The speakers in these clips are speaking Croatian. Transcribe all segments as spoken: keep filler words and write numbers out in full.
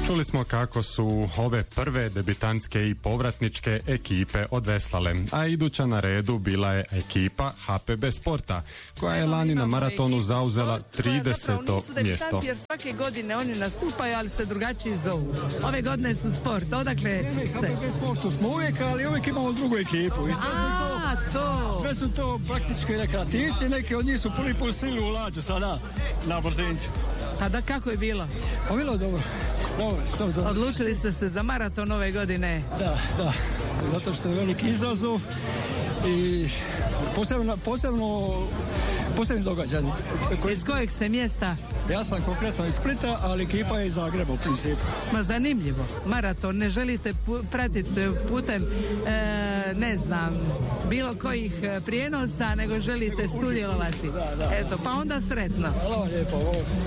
Čuli smo kako su ove prve debitantske i povratničke ekipe odveslale, a iduća na redu bila je ekipa H P B Sporta, koja je lani na maratonu zauzela trideseto mjesto. Jer svake godine oni nastupaju, ali se drugačije zovu. Ove godine su Sport. Odakle ste? H P B Sportu smo uvijek, ali uvijek imamo drugu ekipu. I sve A, su to, to. sve su to praktički rekreativci, neki od njih su puni pun silu u lađu sada na brzincu. A da, kako je bilo? Pa bilo je dobro. Dobro, sam za... Odlučili ste se za maraton ove godine? Da, da. Zato što je veliki izazov i posebno, posebno, posebno događaj. Iz kojeg ste mjesta? Ja sam konkretno iz Splita, ali ekipa je iz Zagreba u principu. Ma zanimljivo. Maraton ne želite pu- pratiti putem, e, ne znam, bilo kojih prijenosa, nego želite sudjelovati. Da, da. Eto, pa onda sretno. Hvala vam lijepo.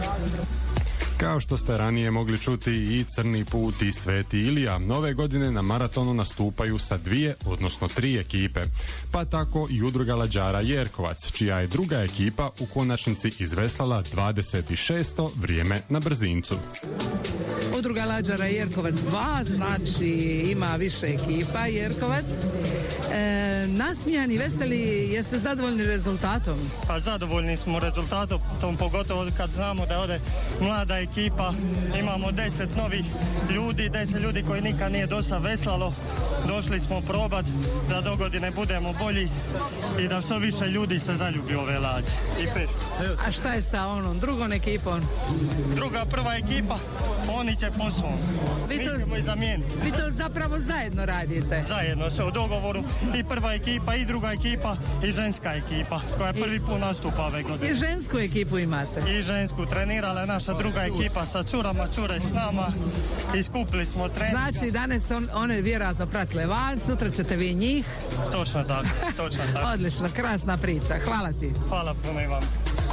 Kao što ste ranije mogli čuti, i Crni put i Sveti Ilija nove godine na maratonu nastupaju sa dvije, odnosno tri ekipe. Pa tako i udruga lađara Jerkovac, čija je druga ekipa u konačnici izveslala dvadeset šesto vrijeme na brzincu. Udruga lađara Jerkovac dva, znači ima više ekipa Jerkovac. E, nasmijani, veseli, jeste zadovoljni rezultatom? Pa zadovoljni smo rezultatom, tom pogotovo kad znamo da je ovdje mlada ekipa, imamo deset novih ljudi, deset ljudi koji nikad nije dosad veslalo. Došli smo probat da do godine budemo bolji i da što više ljudi se zaljubi ove lađe. I peš. A šta je sa onom drugom ekipom? Druga, prva ekipa, oni će po svom. Vi Mi to, ćemo i zamijeniti. vi to zapravo zajedno radite? Zajedno se u dogovoru i prva ekipa i druga ekipa i ženska ekipa koja prvi put nastupa ove godine. I žensku ekipu imate? I žensku trenirala je naša druga ekipa sa curama, cure s nama i skupili smo treninga. Znači danas on, one vjerojatno pratile vas, sutra ćete vi njih. Točno tako, točno tako. Odlično, krasna priča, hvala ti. Hvala puno i vam.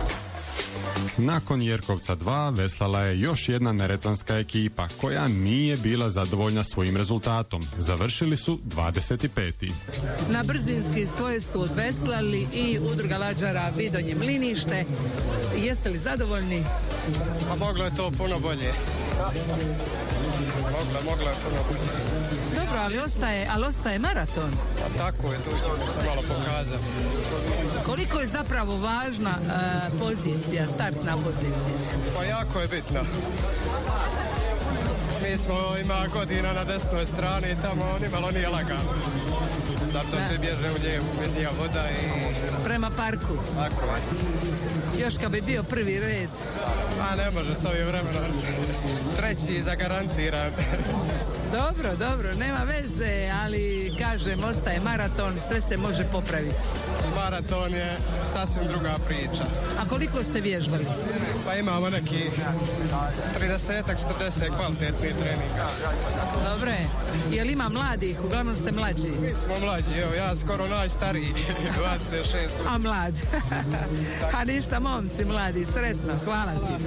Nakon Jerkovca dva veslala je još jedna neretvanska ekipa koja nije bila zadovoljna svojim rezultatom. Završili su dvadeset peti. Na brzinski svoje su odveslali i udruga lađara Vidonje Mlinište. Jeste li zadovoljni? Pa moglo je to puno bolje. Moglo, moglo je puno bolje. Dobro, ali ostaje, ali ostaje maraton. A tako je, tu ćemo se malo pokazati. Koliko je zapravo važna uh, pozicija, startna pozicija? Pa jako je bitno. Mi smo ima godina na desnoj strani i tamo nimalo nije lagano. Zato Da. se bježe u lijevu, medija voda i... Prema parku. Tako je. Još kad bi bio prvi red. A ne može s ovim vremenom. Treći zagarantiran. Dobro, dobro, nema veze, ali kažem, ostaje maraton, sve se može popraviti. Maraton je sasvim druga priča. A koliko ste vježbali? Pa imamo neki trideset četrdeset kvalitetnih treninga. Dobre, jel ima mladih? Uglavnom ste mlađi. Mi smo mlađi, evo ja skoro najstariji, dvadeset šest. A mlad. A ništa, momci mladi, sretno, hvala ti.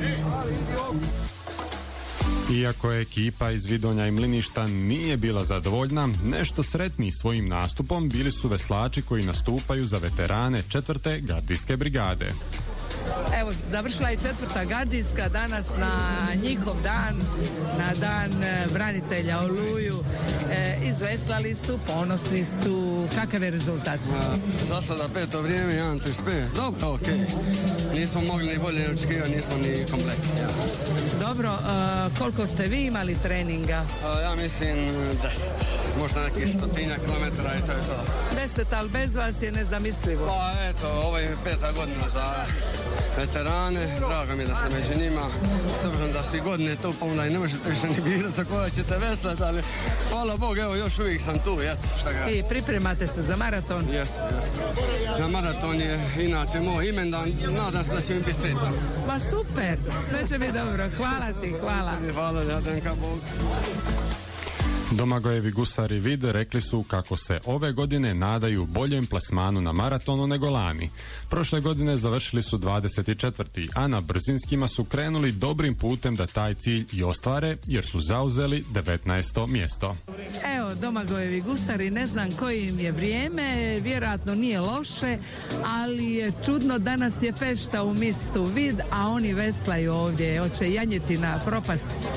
Iako je ekipa iz Vidonja i Mliništa nije bila zadovoljna, nešto sretniji svojim nastupom bili su veslači koji nastupaju za veterane četvrte gardijske brigade. Evo, završila je četvrta gardijska danas na njihov dan, na dan e, branitelja Oluju. E, izveslali su, ponosni su. Kakav je rezultat? Za sada peto vrijeme, jedan trideset pet. Dobro, okej. Okay. Nismo mogli ni bolje ni očekivati, nismo ni kompletni. Ja. Dobro, e, koliko ste vi imali treninga? A, ja mislim deset. Možda nekih stotinja kilometara i to je to. Deset, ali bez vas je nezamislivo. Pa eto, ovo je peta godina za veterane, drago mi je da sam među njima, s obzirom da svi godine tu, pa onda i ne možete više ni birati za koja ćete veslati, ali hvala Bog, evo još uvijek sam tu, eto, šta ga... I pripremate se za maraton? Jesmo, jesmo. Na maraton je inače moj imendan, nadam se da će mi biti sretan. Pa super, sve će biti dobro, hvala ti, hvala. Hvala, Jadenka Bog. Domagojevi gusari Vid rekli su kako se ove godine nadaju boljem plasmanu na maratonu nego lani. Prošle godine završili su dvadeset četvrti, a na brzinskima su krenuli dobrim putem da taj cilj i ostvare, jer su zauzeli devetnaesto mjesto. Evo, Domagojevi gusari, ne znam koji im je vrijeme, vjerojatno nije loše, ali je čudno, danas je fešta u mistu Vid, a oni veslaju ovdje, hoće janjetina propast. A,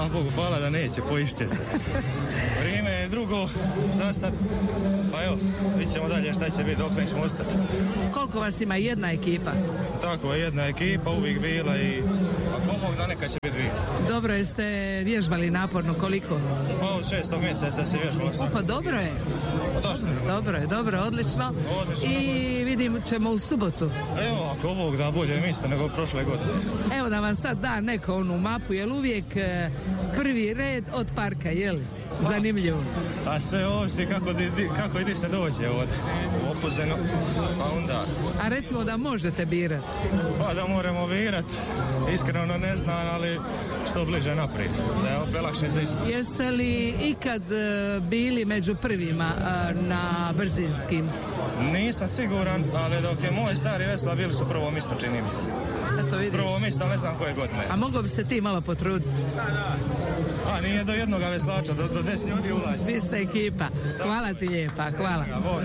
A, Bogu hvala da neće, poišće se. Vrijeme je drugo, za sad. Pa evo, vidit ćemo dalje šta će biti, dok nećemo ostati. Koliko vas ima jedna ekipa? Tako je, jedna ekipa uvijek bila i ako Bog da neka će biti dvije. Dobro, jeste vježbali naporno, koliko? Pa od šestog mjeseca se vježbalo sam. Pa dobro je. Došli. Dobro je, dobro, odlično. Odlično. I vidim ćemo u subotu. Evo, ako Bog da bolje mjesto nego prošle godine. Evo da vam sad da neko onu mapu, jel uvijek e, prvi red od parka, jel? Zanimljivo. A sve ovisi kako, di, di, kako i di se dođe ovdje. Opuzeno, pa onda. A recimo da možete birati? Pa da moramo birat, iskreno ne znam, ali što bliže naprijed, da je opet lakše za iskus. Jeste li ikad e, bili među prvima e, na brzinskim? Nisam siguran, ali dok je moj stari vesla bili su prvo mjesto, čini mi se. Eto vidiš. Prvo mjesto, ali ne znam koje godine. A mogao bi se ti malo potruditi? A nije do jednoga veslača, do, do deset ljudi ulazi. Vi ste ekipa. Hvala ti lijepa, hvala.